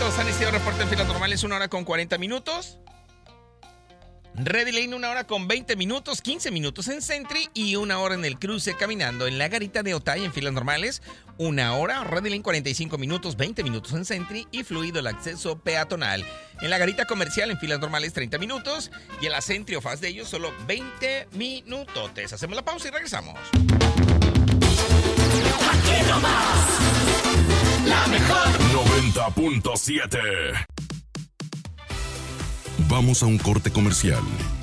San Isidro reporta en filas normales 1 hora con 40 minutos. Ready Lane 1 hora con 20 minutos, 15 minutos en Sentry y 1 hora en el cruce caminando. En la garita de Otay en filas normales 1 hora, Ready Lane 45 minutos, 20 minutos en Sentry y fluido el acceso peatonal. En la garita comercial en filas normales 30 minutos y en la Sentry o Fast de ellos solo 20 minutotes. Hacemos la pausa y regresamos. Aquí nomás, la mejor 90.7. Vamos a un corte comercial.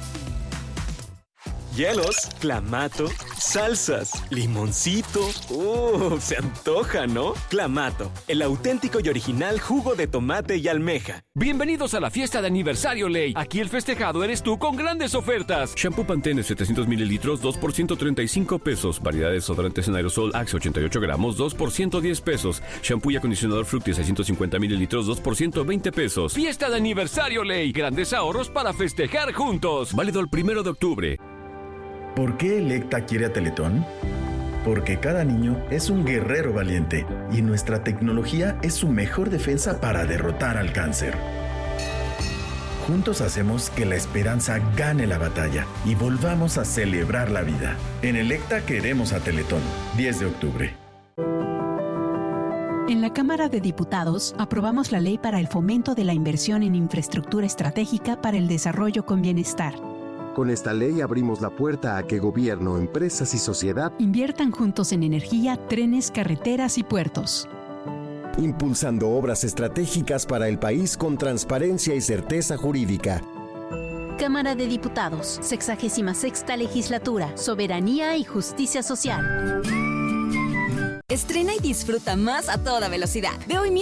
Hielos, clamato, salsas, limoncito. Se antoja, ¿no? Clamato, el auténtico y original jugo de tomate y almeja. Bienvenidos a la fiesta de aniversario Ley. Aquí el festejado eres tú con grandes ofertas. Shampoo Pantene 700 mililitros, 2 por 135 pesos. Variedad de desodorantes en aerosol Axe 88 gramos, 2 por 110 pesos. Shampoo y acondicionador Fructis 650 mililitros, 2 por 120 pesos. Fiesta de aniversario Ley. Grandes ahorros para festejar juntos. Válido el 1 de octubre. ¿Por qué Electa quiere a Teletón? Porque cada niño es un guerrero valiente y nuestra tecnología es su mejor defensa para derrotar al cáncer. Juntos hacemos que la esperanza gane la batalla y volvamos a celebrar la vida. En Electa queremos a Teletón. 10 de octubre. En la Cámara de Diputados aprobamos la ley para el fomento de la inversión en infraestructura estratégica para el desarrollo con bienestar. Con esta ley abrimos la puerta a que gobierno, empresas y sociedad inviertan juntos en energía, trenes, carreteras y puertos. Impulsando obras estratégicas para el país con transparencia y certeza jurídica. Cámara de Diputados, 66ª Legislatura, Soberanía y Justicia Social. Estrena y disfruta más a toda velocidad. De hoy